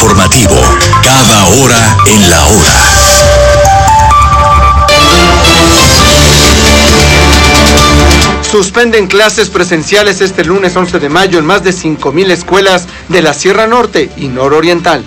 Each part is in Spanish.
informativo. Cada hora en la hora. Suspenden clases presenciales este lunes 11 de mayo en más de 5,000 escuelas de la Sierra Norte y Nororiental.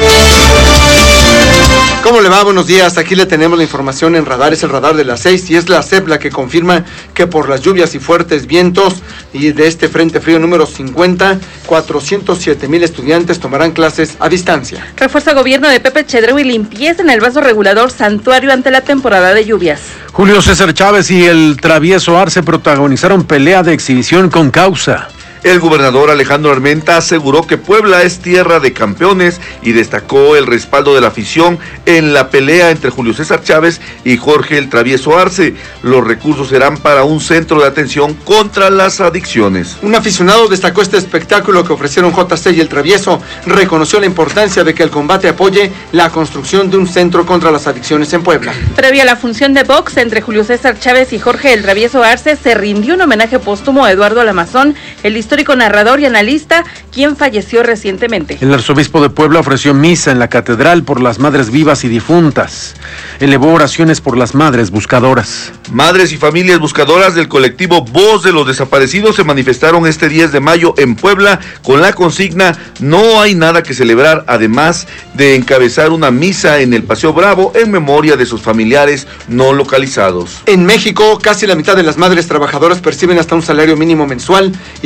¿Cómo le va? Buenos días. Aquí le tenemos la información en radar. Es el radar de las 6 y es la SEP la que confirma que por las lluvias y fuertes vientos y de este frente frío número 50, 407,000 estudiantes tomarán clases a distancia. Refuerza gobierno de Pepe Chedraui limpieza en el vaso regulador Santuario ante la temporada de lluvias. Julio César Chávez y el travieso Arce protagonizaron pelea de exhibición con causa. El gobernador Alejandro Armenta aseguró que Puebla es tierra de campeones y destacó el respaldo de la afición en la pelea entre Julio César Chávez y Jorge el Travieso Arce. Los recursos serán para un centro de atención contra las adicciones. Un aficionado destacó este espectáculo que ofrecieron JC y el Travieso. Reconoció la importancia de que el combate apoye la construcción de un centro contra las adicciones en Puebla. Previo a la función de box entre Julio César Chávez y Jorge el Travieso Arce, se rindió un homenaje póstumo a Eduardo Lamazón, el histórico narrador y analista, quien falleció recientemente. El arzobispo de Puebla ofreció misa en la catedral por las madres vivas y difuntas. Elevó oraciones por las madres buscadoras. Madres y familias buscadoras del colectivo Voz de los Desaparecidos se manifestaron este 10 de mayo en Puebla con la consigna "No hay nada que celebrar", además de encabezar una misa en el Paseo Bravo en memoria de sus familiares no localizados. En México, casi la mitad de las madres trabajadoras perciben hasta un salario mínimo mensual y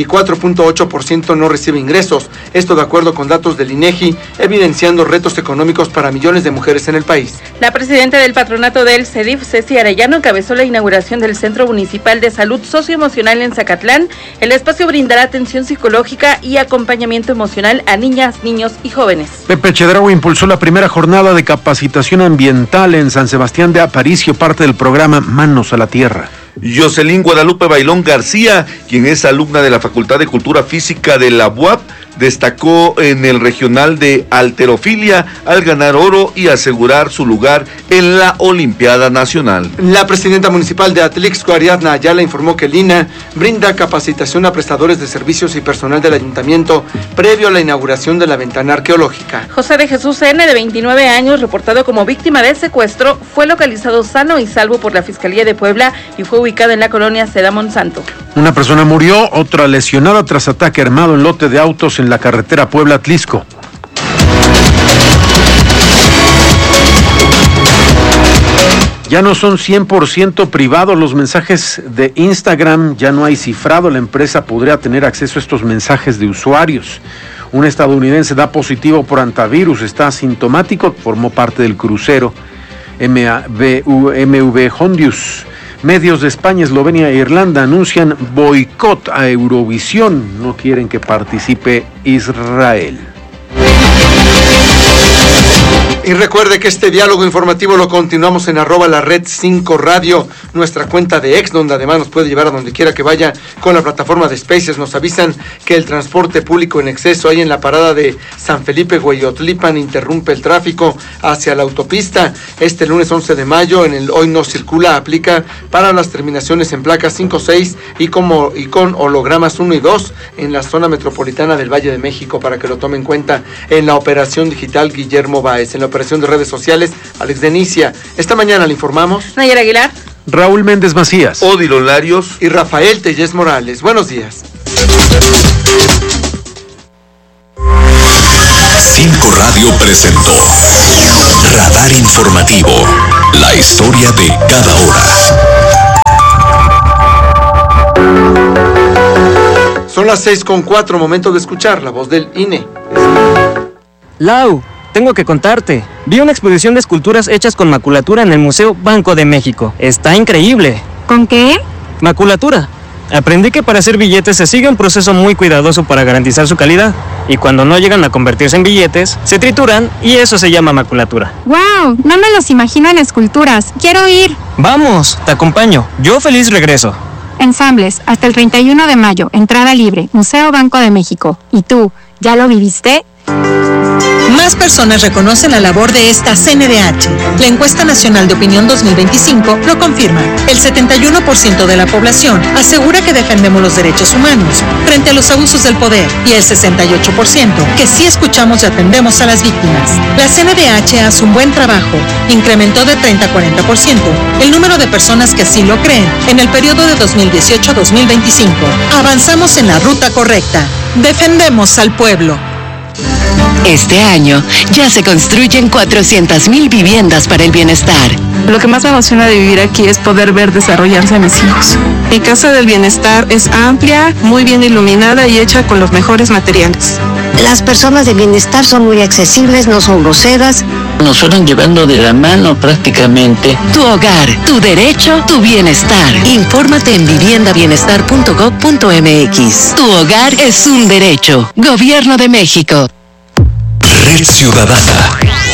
4.8% no recibe ingresos. Esto de acuerdo con datos del INEGI, evidenciando retos económicos para millones de mujeres en el país. La presidenta del patronato del CEDIF, Ceci Arellano, encabezó la inauguración del Centro Municipal de Salud Socioemocional en Zacatlán. El espacio brindará atención psicológica y acompañamiento emocional a niñas, niños y jóvenes. Pepe Chedraui impulsó la primera jornada de capacitación ambiental en San Sebastián de Aparicio, parte del programa Manos a la Tierra. Jocelyn Guadalupe Bailón García, quien es alumna de la Facultad de Cultura Física de la UAP, destacó en el regional de halterofilia al ganar oro y asegurar su lugar en la Olimpiada Nacional. La presidenta municipal de Atlixco, Ariadna Ayala, informó que el INAH brinda capacitación a prestadores de servicios y personal del ayuntamiento previo a la inauguración de la ventana arqueológica. José de Jesús N., de 29 años, reportado como víctima de secuestro, fue localizado sano y salvo por la Fiscalía de Puebla y fue ubicado en la colonia Seda Monsanto. Una persona murió, otra lesionada tras ataque armado en lote de autos en la carretera Puebla-Atlixco. Ya no son 100% privados los mensajes de Instagram, ya no hay cifrado, la empresa podría tener acceso a estos mensajes de usuarios. Un estadounidense da positivo por antivirus, está asintomático, formó parte del crucero MV Hondius. Medios de España, Eslovenia e Irlanda anuncian boicot a Eurovisión. No quieren que participe Israel. Y recuerde que este diálogo informativo lo continuamos en @lared5 radio, nuestra cuenta de X, donde además nos puede llevar a donde quiera que vaya con la plataforma de Spaces. Nos avisan que el transporte público en exceso ahí en la parada de San Felipe Hueyotlipan interrumpe el tráfico hacia la autopista. Este lunes 11 de mayo en el Hoy No Circula aplica para las terminaciones en placas 5, 6 y con hologramas 1 y 2 en la zona metropolitana del Valle de México, para que lo tomen en cuenta. En la operación digital, Guillermo Báez. En la operación de redes sociales, Alex Denicia. Esta mañana le informamos Nayara Aguilar, Raúl Méndez Macías, Odilon Larios y Rafael Tellez Morales. Buenos días. 5 Radio presentó Radar Informativo, la historia de cada hora. Son las 6:04, momento de escuchar la voz del INE. Lau, tengo que contarte. Vi una exposición de esculturas hechas con maculatura en el Museo Banco de México. Está increíble. ¿Con qué? Maculatura. Aprendí que para hacer billetes se sigue un proceso muy cuidadoso para garantizar su calidad. Y cuando no llegan a convertirse en billetes, se trituran y eso se llama maculatura. ¡Wow! No me los imagino en esculturas. ¡Quiero ir! Vamos, te acompaño. Yo feliz regreso. Ensambles, hasta el 31 de mayo. Entrada libre. Museo Banco de México. ¿Y tú, ya lo viviste? Más personas reconocen la labor de esta CNDH. La encuesta nacional de opinión 2025 lo confirma. El 71% de la población asegura que defendemos los derechos humanos frente a los abusos del poder y el 68% que sí escuchamos y atendemos a las víctimas. La CNDH hace un buen trabajo. Incrementó de 30 a 40% el número de personas que así lo creen en el periodo de 2018 a 2025. Avanzamos en la ruta correcta. Defendemos al pueblo. Este año ya se construyen 400,000 viviendas para el bienestar. Lo que más me emociona de vivir aquí es poder ver desarrollarse a mis hijos. Mi casa del bienestar es amplia, muy bien iluminada y hecha con los mejores materiales. Las personas de bienestar son muy accesibles, no son groseras. Nos fueron llevando de la mano prácticamente. Tu hogar, tu derecho, tu bienestar. Infórmate en viviendabienestar.gov.mx. Tu hogar es un derecho. Gobierno de México. Red Ciudadana.